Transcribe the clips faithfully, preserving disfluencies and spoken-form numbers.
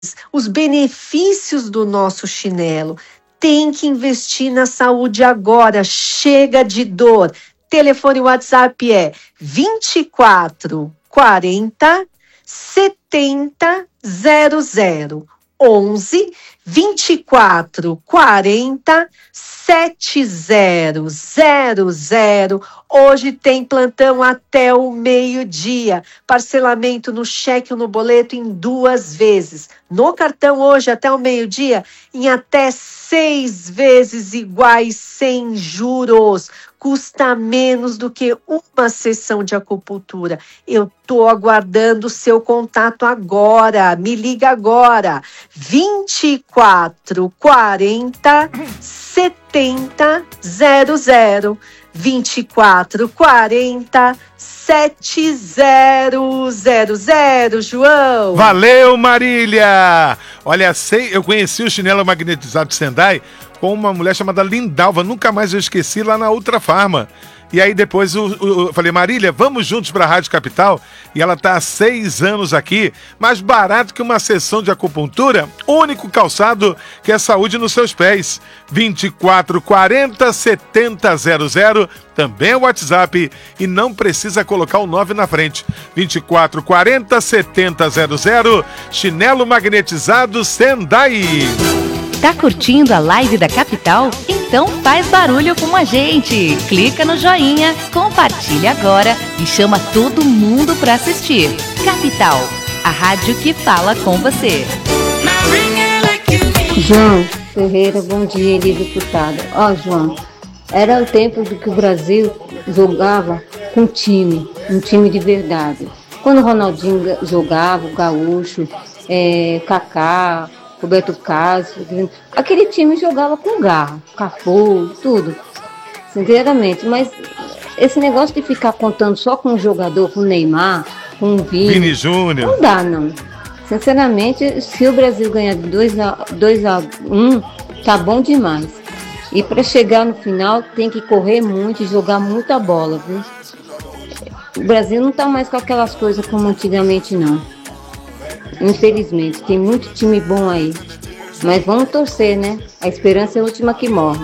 os benefícios do nosso chinelo. Tem que investir na saúde agora. Chega de dor. Telefone WhatsApp é vinte e quatro quarenta setenta zero zero. onze vinte e quatro quarenta setenta zero zero. Hoje tem plantão até o meio-dia. Parcelamento no cheque ou no boleto em duas vezes. No cartão hoje até o meio-dia em até seis vezes iguais sem juros. Custa menos do que uma sessão de acupuntura. Eu tô aguardando o seu contato agora. Me liga agora. vinte e quatro quarenta setenta zero zero. vinte e quatro quarenta setenta zero zero, João. Valeu, Marília! Olha, sei, eu conheci o chinelo magnetizado de Sendai com uma mulher chamada Lindalva, nunca mais eu esqueci, lá na Ultra Farma. E aí depois eu, eu, eu falei, Marília, vamos juntos para a Rádio Capital? E ela está há seis anos aqui, mais barato que uma sessão de acupuntura, único calçado que é saúde nos seus pés. vinte e quatro quarenta setenta zero zero, também é o WhatsApp, e não precisa colocar o nove na frente. vinte e quatro quarenta setenta zero zero, chinelo magnetizado Sendai. Tá curtindo a live da Capital? Então faz barulho com a gente. Clica no joinha, compartilha agora e chama todo mundo para assistir. Capital, a rádio que fala com você. João Ferreira, bom dia, Elisa Furtado. Ó, João, era o tempo do que o Brasil jogava com time, um time de verdade. Quando o Ronaldinho jogava, o Gaúcho, é, Kaká, Roberto Carlos, aquele time jogava com garra, Cafu, tudo, sinceramente. Mas esse negócio de ficar contando só com um jogador, com o Neymar, com o Vini, Vini Júnior, não dá, não. Sinceramente, se o Brasil ganhar de dois a um, tá bom demais. E para chegar no final, tem que correr muito e jogar muita bola, viu? O Brasil não tá mais com aquelas coisas como antigamente, não. Infelizmente, tem muito time bom aí. Mas vamos torcer, né? A esperança é a última que morre.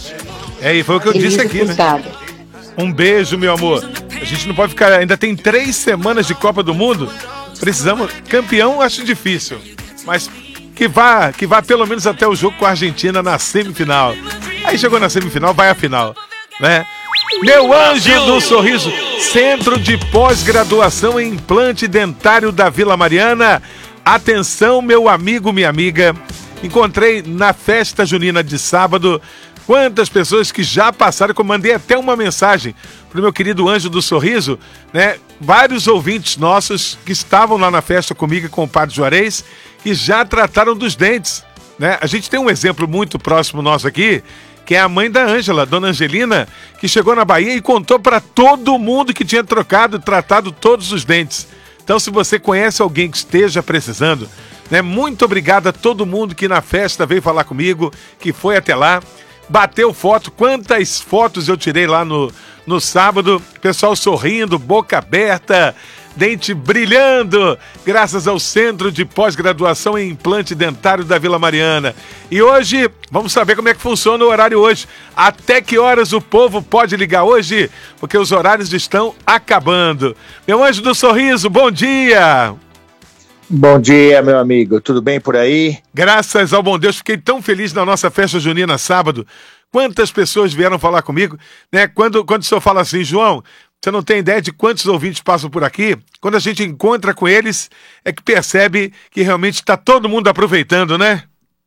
É, e foi o que eu Elisa disse aqui, Furtado. né? Um beijo, meu amor. A gente não pode ficar... Ainda tem três semanas de Copa do Mundo. Precisamos... Campeão, acho difícil. Mas que vá, que vá pelo menos até o jogo com a Argentina na semifinal. Aí chegou na semifinal, vai à final, né? Meu anjo do sorriso, Centro de Pós-Graduação em Implante Dentário da Vila Mariana. Atenção, meu amigo, minha amiga. Encontrei na festa junina de sábado quantas pessoas que já passaram, que eu mandei até uma mensagem pro meu querido anjo do sorriso, né? Vários ouvintes nossos que estavam lá na festa comigo e com o Padre Juarez e já trataram dos dentes, né? A gente tem um exemplo muito próximo nosso aqui, que é a mãe da Ângela, Dona Angelina, que chegou na Bahia e contou para todo mundo que tinha trocado, tratado todos os dentes. Então, se você conhece alguém que esteja precisando, né, muito obrigado a todo mundo que na festa veio falar comigo, que foi até lá, bateu foto. Quantas fotos eu tirei lá no, no sábado, pessoal sorrindo, boca aberta, dente brilhando, graças ao Centro de Pós-Graduação em Implante Dentário da Vila Mariana. E hoje, vamos saber como é que funciona o horário hoje. Até que horas o povo pode ligar hoje? Porque os horários estão acabando. Meu anjo do sorriso, bom dia! Bom dia, meu amigo. Tudo bem por aí? Graças ao bom Deus, fiquei tão feliz na nossa festa junina sábado. Quantas pessoas vieram falar comigo, né? Quando, quando o senhor fala assim, João, você não tem ideia de quantos ouvintes passam por aqui? Quando a gente encontra com eles, é que percebe que realmente está todo mundo aproveitando, né?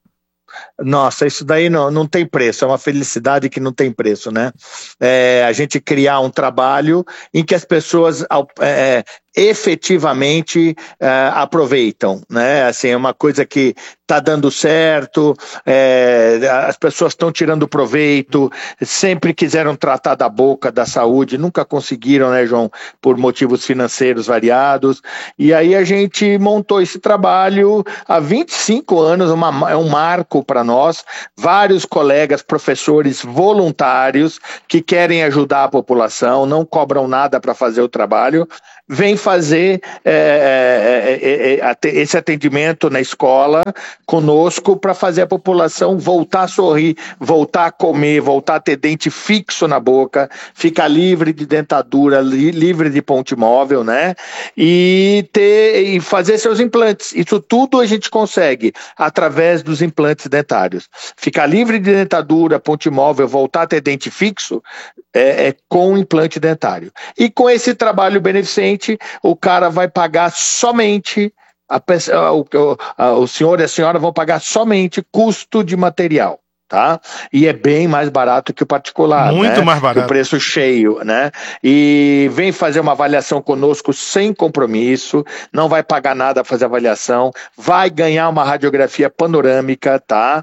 Nossa, isso daí não, não tem preço, é uma felicidade que não tem preço, né? É, a gente criar um trabalho em que as pessoas é, efetivamente é, aproveitam, né? Assim, é uma coisa que está dando certo, é, as pessoas estão tirando proveito, sempre quiseram tratar da boca, da saúde, nunca conseguiram, né, João, por motivos financeiros variados, e aí a gente montou esse trabalho há vinte e cinco anos, uma, é um marco para nós, vários colegas, professores voluntários que querem ajudar a população, não cobram nada para fazer o trabalho, vem fazer é, é, é, esse atendimento na escola conosco para fazer a população voltar a sorrir, voltar a comer, voltar a ter dente fixo na boca, ficar livre de dentadura, li, livre de ponte móvel, né? E, ter, e fazer seus implantes. Isso tudo a gente consegue através dos implantes dentários. Ficar livre de dentadura, ponte móvel, voltar a ter dente fixo é, é com implante dentário. E com esse trabalho beneficente, o cara vai pagar somente, a, o, a, o senhor e a senhora vão pagar somente custo de material. Tá? E é bem mais barato que o particular, muito, né? Mais barato. O preço cheio, né? E vem fazer uma avaliação conosco sem compromisso, não vai pagar nada para fazer avaliação, vai ganhar uma radiografia panorâmica, tá?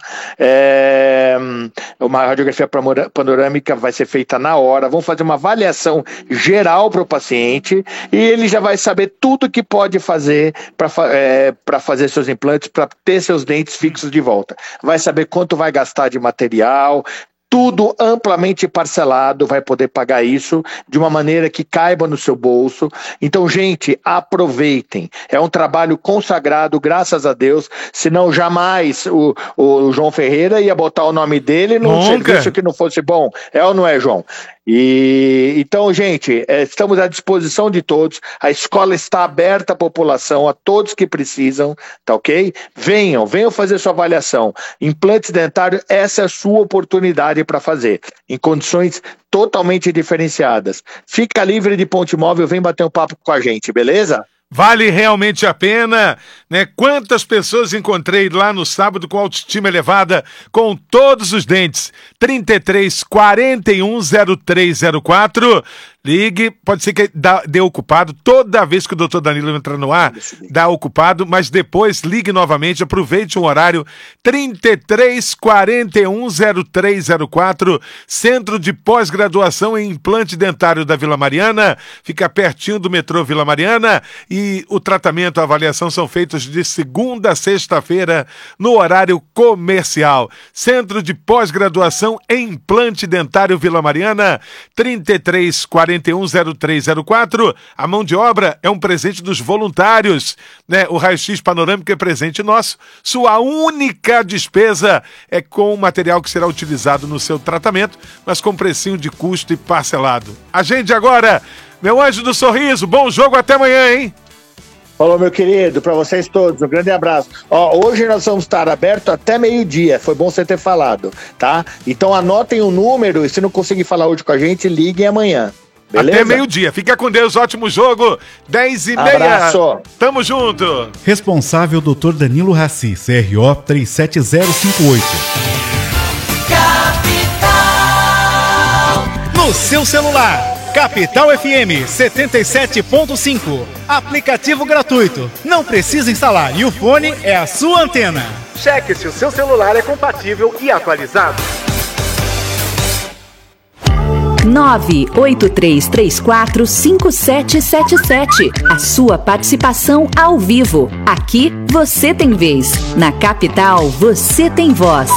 É, uma radiografia panorâmica vai ser feita na hora, vão fazer uma avaliação geral para o paciente e ele já vai saber tudo que pode fazer para é, para fazer seus implantes, para ter seus dentes fixos de volta. Vai saber quanto vai gastar de material, tudo amplamente parcelado, vai poder pagar isso de uma maneira que caiba no seu bolso. Então, gente, aproveitem. É um trabalho consagrado, graças a Deus, senão jamais o, o João Ferreira ia botar o nome dele num Nunca. serviço que não fosse bom. É ou não é, João? E então, gente, estamos à disposição de todos. A escola está aberta à população, a todos que precisam, tá ok? Venham, venham fazer sua avaliação. Implantes dentários, essa é a sua oportunidade para fazer, em condições totalmente diferenciadas. Fica livre de ponte móvel, vem bater um papo com a gente, beleza? Vale realmente a pena, né? Quantas pessoas encontrei lá no sábado com autoestima elevada, com todos os dentes. trinta e três, quarenta e um, zero três zero quatro. Ligue, pode ser que dê ocupado, toda vez que o doutor Danilo entrar no ar, dá ocupado, mas depois ligue novamente, aproveite um horário, trinta e três, quarenta e um, zero três zero quatro, Centro de Pós-Graduação em Implante Dentário da Vila Mariana, fica pertinho do metrô Vila Mariana, e o tratamento, a avaliação são feitos de segunda a sexta-feira, no horário comercial. Centro de Pós-Graduação em Implante Dentário Vila Mariana, trinta e três, quarenta e um, zero três zero quatro. A mão de obra é um presente dos voluntários, né? O raio-x panorâmico é presente nosso. Sua única despesa é com o material que será utilizado no seu tratamento, mas com precinho de custo e parcelado. Agende agora, meu anjo do sorriso. Bom jogo, até amanhã, hein? Falou, meu querido, para vocês todos, um grande abraço. Ó, hoje nós vamos estar aberto até meio-dia, foi bom você ter falado, tá? Então anotem o número e se não conseguir falar hoje com a gente, liguem amanhã. Beleza? Até meio-dia. Fica com Deus, ótimo jogo. dez e meia. Abraço. Tamo junto. Responsável doutor Danilo Raci, C R O três sete zero cinco oito. Capital. No seu celular. Capital F M setenta e sete ponto cinco. Aplicativo gratuito. Não precisa instalar e o fone é a sua antena. Cheque se o seu celular é compatível e atualizado. nove oito três três quatro cinco sete sete sete. A sua participação ao vivo. Aqui você tem vez. Na Capital você tem voz.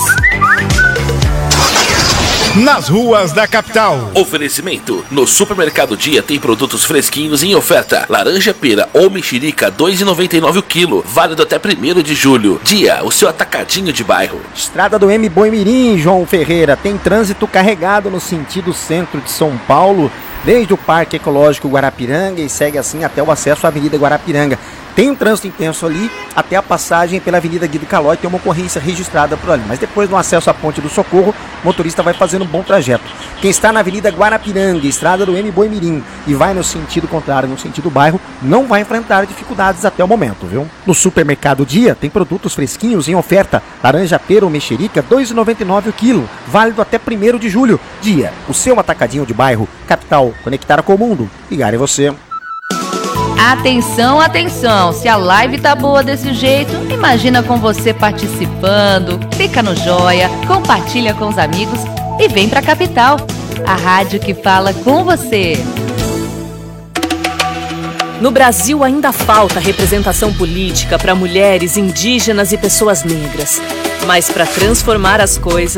Nas ruas da capital. Oferecimento. No Supermercado Dia tem produtos fresquinhos em oferta. Laranja pera ou mexerica dois reais e noventa e nove centavos o quilo. Válido até primeiro de julho. Dia, o seu atacadinho de bairro. Estrada do M Boimirim, João Ferreira. Tem trânsito carregado no sentido centro de São Paulo, desde o Parque Ecológico Guarapiranga e segue assim até o acesso à Avenida Guarapiranga. Tem um trânsito intenso ali até a passagem pela Avenida Guido Calói, tem uma ocorrência registrada por ali. Mas depois do acesso à Ponte do Socorro, o motorista vai fazendo um bom trajeto. Quem está na Avenida Guarapiranga, estrada do M Boimirim, e vai no sentido contrário, no sentido bairro, não vai enfrentar dificuldades até o momento, viu? No Supermercado Dia tem produtos fresquinhos em oferta. Laranja pera ou mexerica, dois reais e noventa e nove centavos o quilo. Válido até primeiro de julho. Dia, o seu atacadinho de bairro. Capital, conectar com o mundo. Ligar em você. Atenção, atenção, se a live tá boa desse jeito, imagina com você participando, clica no joia, compartilha com os amigos e vem pra Capital, a rádio que fala com você. No Brasil ainda falta representação política para mulheres, indígenas e pessoas negras, mas para transformar as coisas,